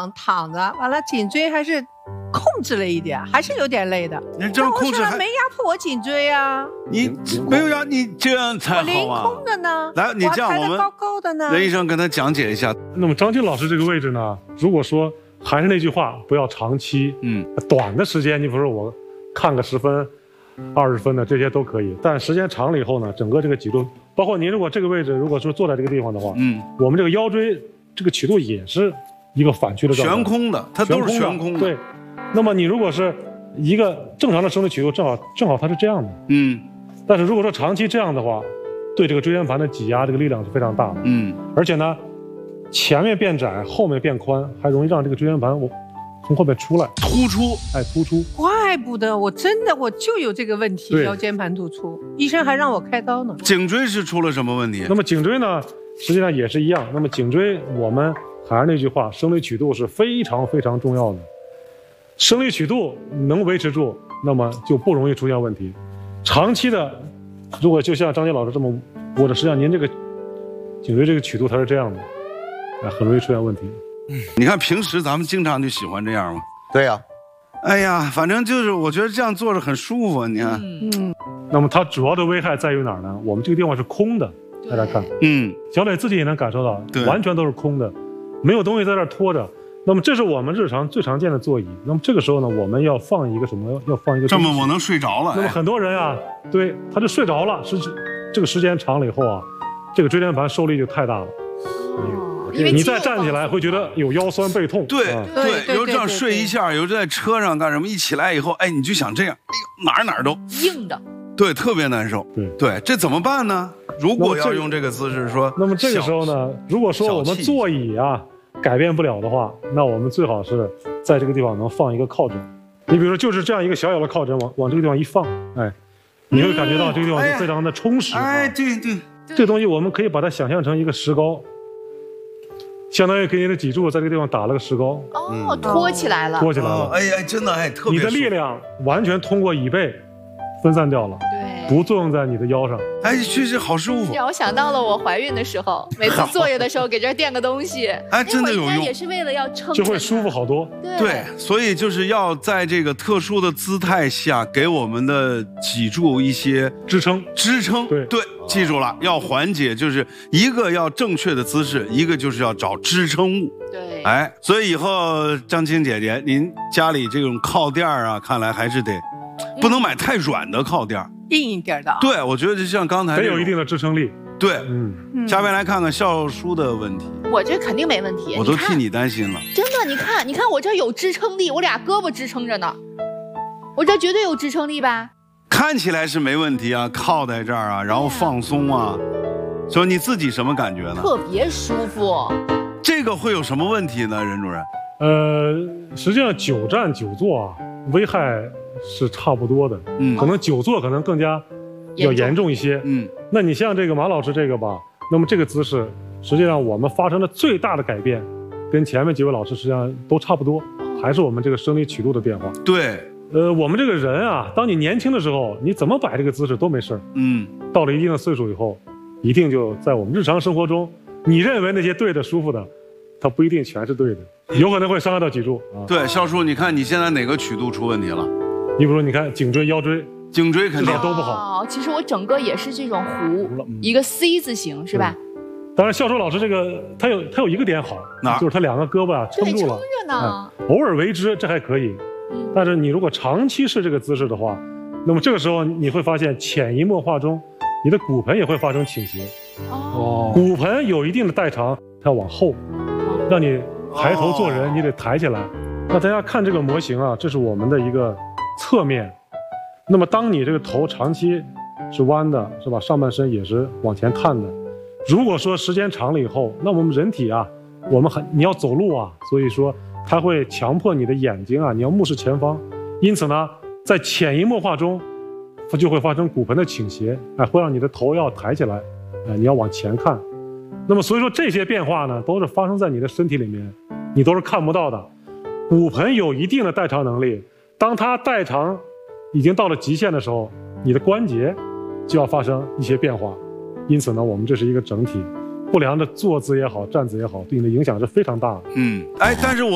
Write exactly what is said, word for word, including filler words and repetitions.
躺躺着，完了颈椎还是控制了一点，还是有点累的。 你这么控制还没压迫我颈椎啊？ 你没有让你这样才好啊！ 我凌空的呢， 来，你这样我们高高的呢。 任医生跟他讲解一下。 那么张青老师这个位置呢，如果说还是那句话，不要长期，嗯，短的时间，你比如说我看个十分、二十分的这些都可以，但时间长了以后呢，整个这个脊柱，包括您如果这个位置，如果说坐在这个地方的话，嗯，我们这个腰椎这个曲度也是一个反曲的状态， 悬空的，它都是悬空的。 对，那么你如果是一个正常的生理曲度，正好正好它是这样的，嗯，但是如果说长期这样的话，对这个椎间盘的挤压这个力量是非常大的，嗯，而且呢，前面变窄，后面变宽，还容易让这个椎间盘我从后面出来， 突出， 哎，突出。 怪不得我真的我就有这个问题，腰间盘突出，医生还让我开刀呢。 颈椎是出了什么问题？ 那么颈椎呢，实际上也是一样。那么颈椎，我们还是那句话，生理曲度是非常非常重要的。生理曲度能维持住，那么就不容易出现问题。长期的，如果就像张杰老师这么握着，实际上您这个颈椎这个曲度它是这样的，哎，很容易出现问题。 嗯，你看平时咱们经常就喜欢这样嘛。 对呀、啊， 哎呀，反正就是我觉得这样坐着很舒服。你看， 嗯，那么它主要的危害在于哪儿呢？我们这个地方是空的，大家看，嗯，小磊自己也能感受到，完全都是空的，没有东西在这儿拖着。那么这是我们日常最常见的座椅。那么这个时候呢，我们要放一个什么？要放一个这么我能睡着了。 那么很多人啊，对，他就睡着了，是这个时间长了以后啊，这个椎间盘受力就太大了。你再站起来会觉得有腰酸背痛， 对对，有这样睡一下，有在车上干什么，一起来以后，哎，你就想这样，哎呦哪儿哪儿都硬的， 对，特别难受。 对对，这怎么办呢？如果要用这个姿势说， 那么这个时候呢，如果说我们座椅啊改变不了的话，那我们最好是在这个地方能放一个靠枕。你比如说就是这样一个小小的靠枕，往往这个地方一放，哎，你会感觉到这个地方就非常的充实。 哎，对对， 这个东西我们可以把它想象成一个石膏。相当于给你的脊柱在这个地方打了个石膏， 哦，托起来了， 托起来了， 哎呀，真的哎，特别， 你的力量完全通过椅背分散掉了， 对， 不作用在你的腰上， 哎，确实好舒服。 让我想到了我怀孕的时候，每次坐着的时候给这儿垫个东西， 哎，真的有用， 也是为了要撑， 就会舒服好多。 对，所以就是要在这个特殊的姿态下，给我们的脊柱一些支撑， 支撑，对对。记住了，要缓解，就是一个要正确的姿势，一个就是要找支撑物。 对， 哎，所以以后张青姐姐，您家里这种靠垫啊，看来还是得不能买太软的靠垫， 硬一点的。 对，我觉得就像刚才得有一定的支撑力。 对，嗯，下面来看看笑叔的问题。 我这肯定没问题， 我都替你担心了。 真的，你看，你看我这有支撑力，我俩胳膊支撑着呢，我这绝对有支撑力吧？ 看起来是没问题啊，靠在这儿啊，然后放松啊，所以你自己什么感觉呢？ 特别舒服。 这个会有什么问题呢，任主任？ 呃，实际上久站久坐啊，危害是差不多的。嗯，可能久坐可能更加要严重一些。嗯，那你像这个马老师这个吧，那么这个姿势，实际上我们发生的最大的改变，跟前面几位老师实际上都差不多，还是我们这个生理曲度的变化。 对。 呃，我们这个人啊，当你年轻的时候，你怎么摆这个姿势都没事儿。嗯，到了一定的岁数以后，一定就在我们日常生活中，你认为那些对的、舒服的，它不一定全是对的，有可能会伤害到脊柱啊。 对，肖叔，你看你现在哪个曲度出问题了？ 你比如说，你看颈椎、腰椎， 颈椎肯定都不好。 哦，其实我整个也是这种弧，一个 C 字形，是吧？ 当然，肖叔老师这个他有他有一个点好，就是他两个胳膊啊撑住了， 撑着呢。 偶尔为之，这还可以。但是你如果长期是这个姿势的话，那么这个时候你会发现潜移默化中，你的骨盆也会发生倾斜。哦，骨盆有一定的代偿，它要往后，让你抬头做人，你得抬起来。那大家看这个模型啊，这是我们的一个侧面。那么当你这个头长期是弯的，是吧？上半身也是往前探的。如果说时间长了以后，那我们人体啊，我们很你要走路啊，所以说。它会强迫你的眼睛啊，你要目视前方，因此呢，在潜移默化中，它就会发生骨盆的倾斜，哎，会让你的头要抬起来，哎，你要往前看。那么所以说这些变化呢，都是发生在你的身体里面，你都是看不到的。骨盆有一定的代偿能力，当它代偿已经到了极限的时候，你的关节就要发生一些变化。因此呢，我们这是一个整体。不良的坐姿也好，站姿也好，对你的影响是非常大的。 嗯，哎，但是我。